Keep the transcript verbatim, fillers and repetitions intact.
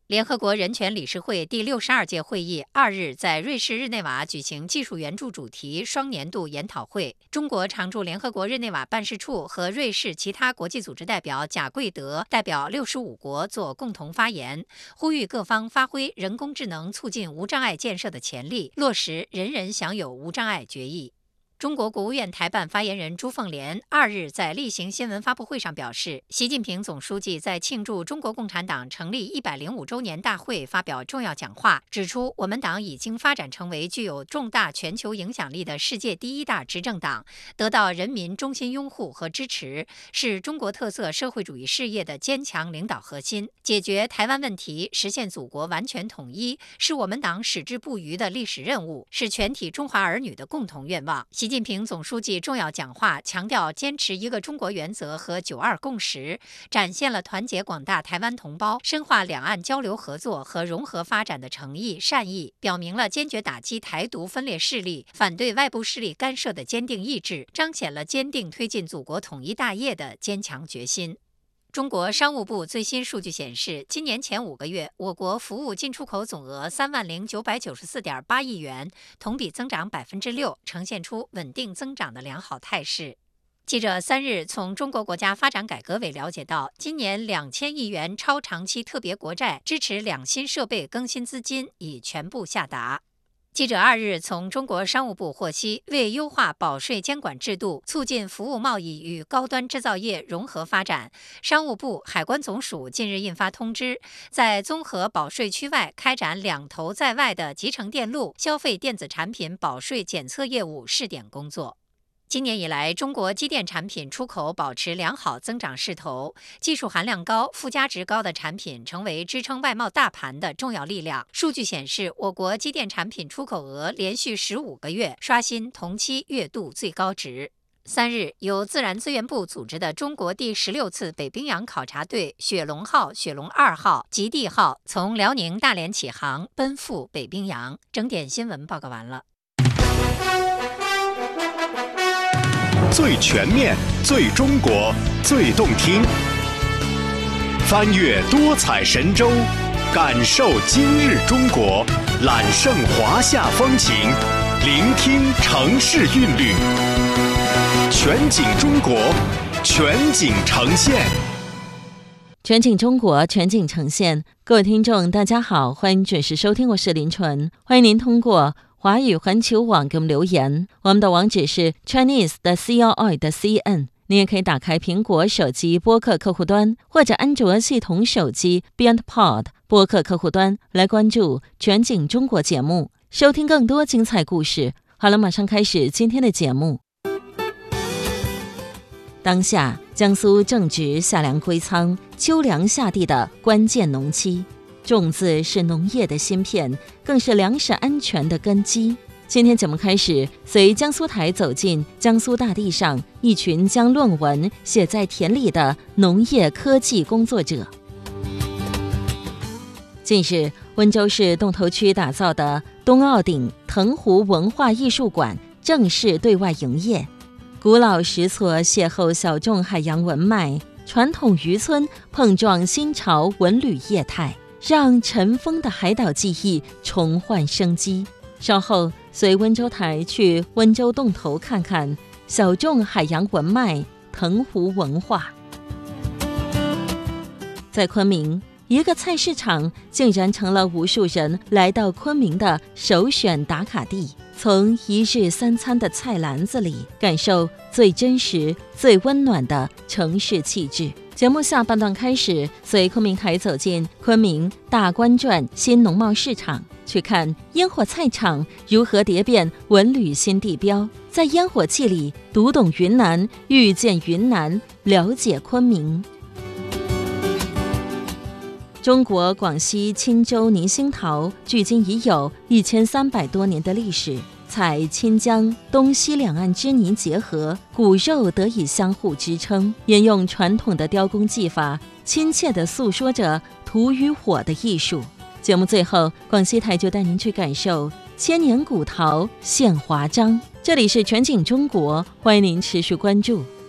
联合国人权理事会第六十二届会议二日在瑞士日内瓦举行技术援助主题双年度研讨会。中国常驻联合国日内瓦办事处和瑞士其他国际组织代表贾贵德代表六十五国做共同发言，呼吁各方发挥人工智能促进无障碍建设的潜力，落实人人享有无障碍决议。中国国务院台办发言人朱凤莲二日在例行新闻发布会上表示，习近平总书记在庆祝中国共产党成立一百零五周年大会发表重要讲话，指出我们党已经发展成为具有重大全球影响力的世界第一大执政党，得到人民衷心拥护和支持，是中国特色社会主义事业的坚强领导核心。解决台湾问题，实现祖国完全统一，是我们党矢志不渝的历史任务，是全体中华儿女的共同愿望。习近平总书记重要讲话强调坚持一个中国原则和九二共识，展现了团结广大台湾同胞、深化两岸交流合作和融合发展的诚意善意，表明了坚决打击台独分裂势力、反对外部势力干涉的坚定意志，彰显了坚定推进祖国统一大业的坚强决心。中国商务部最新数据显示，今年前五个月，我国服务进出口总额三万零九百九十四点八亿元，同比增长百分之六，呈现出稳定增长的良好态势。记者三日从中国国家发展改革委了解到，今年两千亿元超长期特别国债支持两新设备更新资金已全部下达。记者二日从中国商务部获悉，为优化保税监管制度，促进服务贸易与高端制造业融合发展，商务部、海关总署近日印发通知，在综合保税区外开展两头在外的集成电路、消费电子产品保税检测业务试点工作。今年以来，中国机电产品出口保持良好增长势头，技术含量高、附加值高的产品成为支撑外贸大盘的重要力量。数据显示，我国机电产品出口额连续十五个月刷新同期月度最高值。三日，由自然资源部组织的中国第十六次北冰洋考察队“雪龙号”、“雪龙二号”、“极地号”从辽宁大连起航，奔赴北冰洋。整点新闻报告完了。 最全面、最中国、最动听，翻越多彩神州，感受今日中国，揽胜华夏风情，聆听城市韵律，全景中国，全景呈现。 全景中国，全景呈现。各位听众，大家好，欢迎准时收听，我是林纯，欢迎您通过华语环球网给我们留言，我们的网址是 Chinese 的 C L I 的 C N。您也可以打开苹果手机播客客户端，或者安卓系统手机 BeyondPod 播客客户端来关注全景中国节目，收听更多精彩故事。好了，马上开始今天的节目。当下，江苏正值夏粮归仓、秋粮下地的关键农期。种子是农业的芯片，更是粮食安全的根基。今天节目开始，随江苏台走进江苏大地上一群将论文写在田里的农业科技工作者。近日，温州市洞头区打造的东澳顶藤湖文化艺术馆正式对外营业。古老石厝邂逅小众海洋文脉，传统渔村碰撞新潮文旅业态，让尘封的海岛记忆重焕生机。稍后随温州台去温州洞头看看小众海洋文脉、藤湖文化。在昆明，一个菜市场竟然成了无数人来到昆明的首选打卡地。从一日三餐的菜篮子里，感受最真实、最温暖的城市气质。节目下半段开始，随昆明台走进昆明大观转新农贸市场，去看烟火菜场如何蝶变文旅新地标，在烟火气里读懂云南，遇见云南，了解昆明。中国广西钦州宁兴陶距今已有一千三百多年的历史，采钦江东西两岸之泥结合，骨肉得以相互支撑，沿用传统的雕工技法，亲切地诉说着土与火的艺术。节目最后，广西台就带您去感受千年古陶现华章。这里是全景中国，欢迎您持续关注。